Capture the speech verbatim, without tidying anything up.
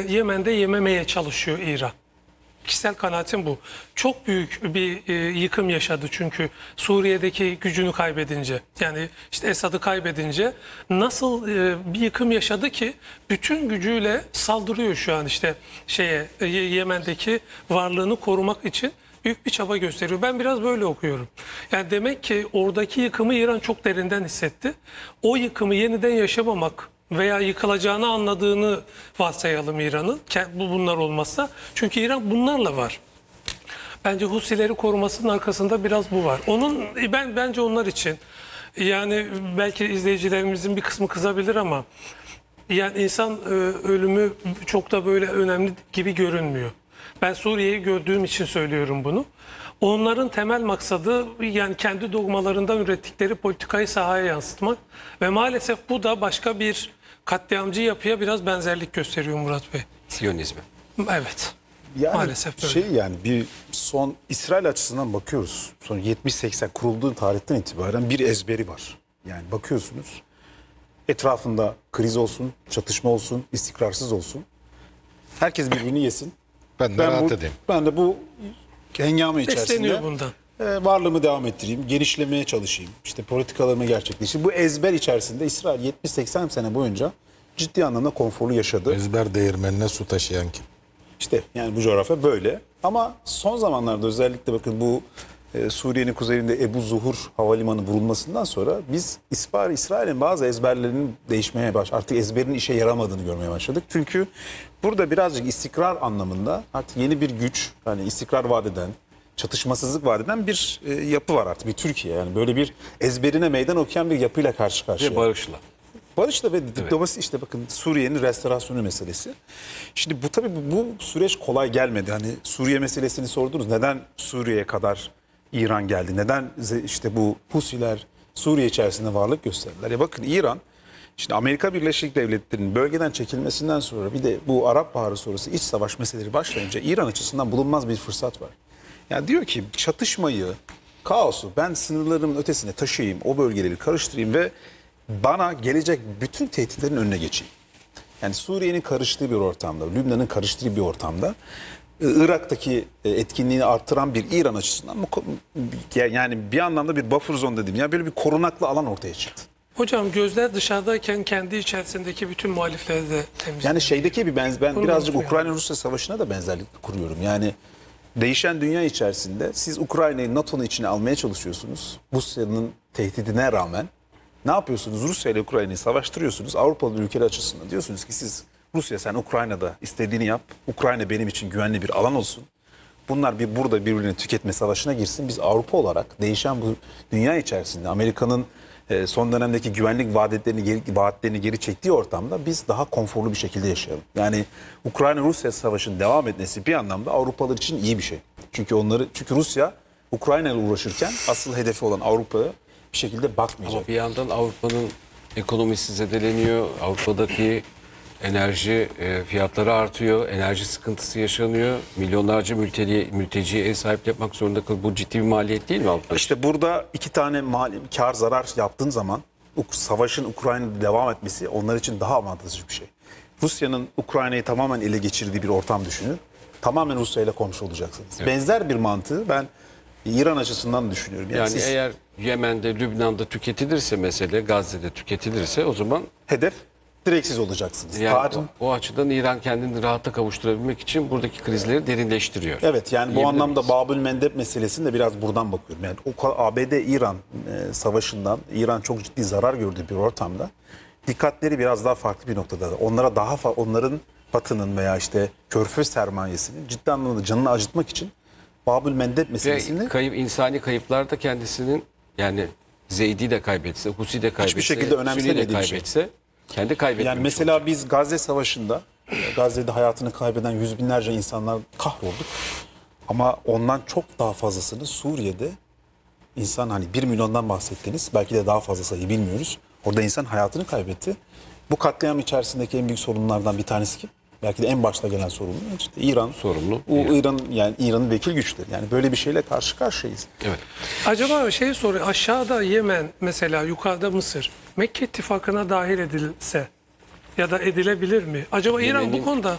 Yemen'de yememeye çalışıyor İran. Kişisel kanaatim bu. Çok büyük bir e, yıkım yaşadı çünkü Suriye'deki gücünü kaybedince, yani işte Esad'ı kaybedince nasıl e, bir yıkım yaşadı ki bütün gücüyle saldırıyor şu an işte şeye e, Yemen'deki varlığını korumak için büyük bir çaba gösteriyor. Ben biraz böyle okuyorum. Yani demek ki oradaki yıkımı İran çok derinden hissetti. O yıkımı yeniden yaşamamak veya yıkılacağını anladığını varsayalım İran'ın. Bu bunlar olmazsa. Çünkü İran bunlarla var. Bence Husileri korumasının arkasında biraz bu var. Onun ben bence onlar için, yani belki izleyicilerimizin bir kısmı kızabilir ama yani insan e, ölümü çok da böyle önemli gibi görünmüyor. Ben Suriye'yi gördüğüm için söylüyorum bunu. Onların temel maksadı yani kendi dogmalarından ürettikleri politikayı sahaya yansıtmak ve maalesef bu da başka bir katliamcı yapıya biraz benzerlik gösteriyor Murat Bey. Siyonizmi. Evet. Yani Maalesef böyle. şey yani bir son İsrail açısından bakıyoruz. Son yetmiş seksen kurulduğu tarihten itibaren bir ezberi var. Yani bakıyorsunuz etrafında kriz olsun, çatışma olsun, istikrarsız olsun. Herkes birbirini yesin. Ben de Ben, rahat bu, edeyim. ben de bu hengame Besleniyor içerisinde bundan. e, varlığımı devam ettireyim, genişlemeye çalışayım. İşte politikalarımı gerçekleştireyim. Bu ezber içerisinde İsrail yetmiş seksen sene boyunca ciddi anlamda konforlu yaşadı. Ezber değirmenine su taşıyan kim? İşte yani bu coğrafya böyle. Ama son zamanlarda özellikle bakın bu e, Suriye'nin kuzeyinde Ebu Zuhur havalimanı vurulmasından sonra biz İsrail, İsrail'in bazı ezberlerinin değişmeye baş, artık ezberin işe yaramadığını görmeye başladık. Çünkü burada birazcık istikrar anlamında artık yeni bir güç, hani istikrar vaat eden, çatışmasızlık vaat eden bir e, yapı var artık bir Türkiye. Yani böyle bir ezberine meydan okuyan bir yapıyla karşı karşıya. Ve barışla. Barışla ve diplomasi işte bakın Suriye'nin restorasyonu meselesi. Şimdi bu tabii bu, bu süreç kolay gelmedi. Hani Suriye meselesini sordunuz. Neden Suriye'ye kadar İran geldi? Neden işte bu Husiler Suriye içerisinde varlık gösterdiler? Ya bakın İran, şimdi Amerika Birleşik Devletleri'nin bölgeden çekilmesinden sonra bir de bu Arap Baharı sonrası iç savaş meseleleri başlayınca İran açısından bulunmaz bir fırsat var. Yani diyor ki çatışmayı, kaosu ben sınırlarımın ötesine taşıyayım, o bölgeleri karıştırayım ve bana gelecek bütün tehditlerin önüne geçeyim. Yani Suriye'nin karıştığı bir ortamda, Lübnan'ın karıştığı bir ortamda, Irak'taki etkinliğini arttıran bir İran açısından yani bir anlamda bir buffer zone dediğim, yani böyle bir korunaklı alan ortaya çıktı. Hocam gözler dışarıdayken kendi içerisindeki bütün muhalifleri de temizliyor. Yani şeydeki bir benz ben Bunu birazcık unutmayalım. Ukrayna-Rusya savaşına da benzerlik kuruyorum. Yani değişen dünya içerisinde siz Ukrayna'yı NATO'nun içine almaya çalışıyorsunuz. Rusya'nın tehdidine rağmen ne yapıyorsunuz? Rusya ile Ukrayna'yı savaştırıyorsunuz. Avrupalı ülkeler açısından diyorsunuz ki siz Rusya sen Ukrayna'da istediğini yap. Ukrayna benim için güvenli bir alan olsun. Bunlar bir burada birbirini tüketme savaşına girsin. Biz Avrupa olarak değişen bu dünya içerisinde Amerika'nın e, son dönemdeki güvenlik vaatlerini geri, vaatlerini geri çektiği ortamda biz daha konforlu bir şekilde yaşayalım. Yani Ukrayna-Rusya savaşının devam etmesi bir anlamda Avrupalılar için iyi bir şey. Çünkü onları çünkü Rusya Ukrayna ile uğraşırken asıl hedefi olan Avrupa'ya bir şekilde bakmayacak. Ama bir yandan Avrupa'nın ekonomisi zedeleniyor. Avrupa'daki enerji e, fiyatları artıyor. Enerji sıkıntısı yaşanıyor. Milyonlarca mülteci, mülteciye ev sahipliği yapmak zorunda kalıyor. Bu ciddi bir maliyet değil mi Avrupa? İşte burada iki tane mali, kar zarar yaptığın zaman savaşın Ukrayna'da devam etmesi onlar için daha avantajlı bir şey. Rusya'nın Ukrayna'yı tamamen ele geçirdiği bir ortam düşünün. Tamamen Rusya ile komşu olacaksınız. Evet. Benzer bir mantığı ben İran açısından düşünüyorum. Yani, Yani siz eğer Yemen'de, Lübnan'da tüketilirse mesele, Gazze'de tüketilirse o zaman hedef direksiz olacaksınız. yani Tarihin- o, o açıdan İran kendini rahata kavuşturabilmek için buradaki krizleri derinleştiriyor. Evet yani bu Diyebilir anlamda miyiz? Babül Mendeb meselesini de biraz buradan bakıyorum. Yani o ka- A B D-İran e, savaşından İran çok ciddi zarar gördüğü bir ortamda dikkatleri biraz daha farklı bir noktada. Onlara daha fa- onların Batı'nın veya işte Körfez sermayesinin ciddi anlamda canını acıtmak için Babül Mendeb meselesini Ve kayıp, insani kayıplar da kendisinin, yani Zeydi de kaybetse, Husi de kaybetse, şekilde Sünni de önemsemediği bir şey. kaybetse kendi kaybetmemiş yani mesela biz Gazze Savaşı'nda e, Gazze'de hayatını kaybeden yüz binlerce insanlar kahrolduk. Ama ondan çok daha fazlasını Suriye'de insan hani bir milyondan bahsettiniz. Belki de daha fazla sayı bilmiyoruz. Orada insan hayatını kaybetti. Bu katliam içerisindeki en büyük sorunlardan bir tanesi kim? Belki de en başta gelen sorumlu işte İran. Sorumlu. O İran yani İran'ın vekil güçleri. Yani böyle bir şeyle karşı karşıyayız. Evet. Acaba şey soruyor, aşağıda Yemen mesela, yukarıda Mısır Mekke ittifakına dahil edilse ya da edilebilir mi? Acaba İran bu Yemen'in- konuda